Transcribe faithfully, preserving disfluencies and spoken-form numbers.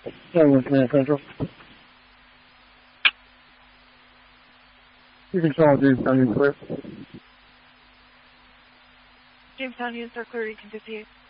seven Command Central. You can call Jamestown News Clear. Jamestown News are clear. You can proceed.